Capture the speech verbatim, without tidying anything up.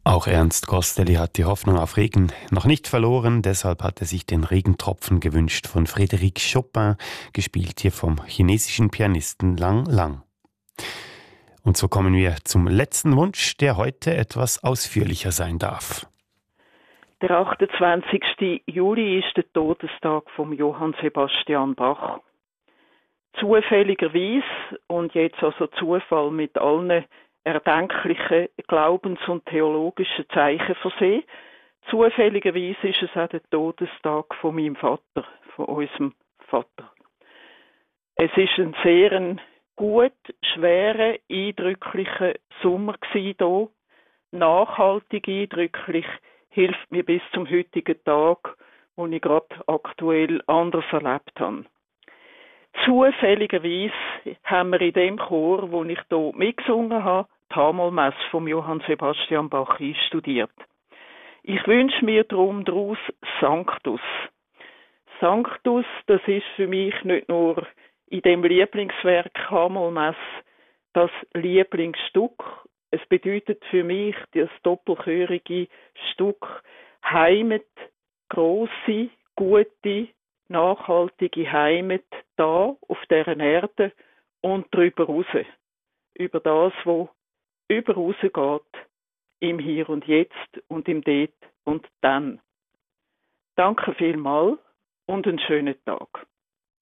Auch Ernst Kosteli hat die Hoffnung auf Regen noch nicht verloren, deshalb hat er sich den Regentropfen gewünscht von Frédéric Chopin, gespielt hier vom chinesischen Pianisten Lang Lang. Und so kommen wir zum letzten Wunsch, der heute etwas ausführlicher sein darf. Der achtundzwanzigste Juli ist der Todestag von Johann Sebastian Bach. Zufälligerweise, und jetzt also Zufall mit allen erdenklichen Glaubens- und theologischen Zeichen versehen, zufälligerweise ist es auch der Todestag von meinem Vater, von unserem Vater. Es ist ein sehr gut, schwerer, eindrücklicher Sommer hier. Nachhaltig eindrücklich, hilft mir bis zum heutigen Tag, wo ich gerade aktuell anders erlebt habe. Zufälligerweise haben wir in dem Chor, wo ich hier mitgesungen habe, die Hamelmesse von Johann Sebastian Bach einstudiert. Ich wünsche mir darum daraus Sanctus. Sanctus, das ist für mich nicht nur in dem Lieblingswerk Hamelmesse das Lieblingsstück. Es bedeutet für mich das doppelchörige Stück Heimat, grosse, gute, nachhaltige Heimat da auf dieser Erde und darüber raus. Über das, was über raus geht, im Hier und Jetzt und im Dort und Dann. Danke vielmals und einen schönen Tag.